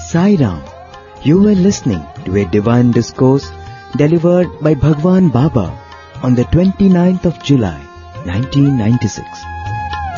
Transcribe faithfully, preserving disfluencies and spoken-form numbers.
Sai Ram. You were listening to a divine discourse delivered by Bhagwan Baba on the twenty-ninth of July, nineteen ninety-six.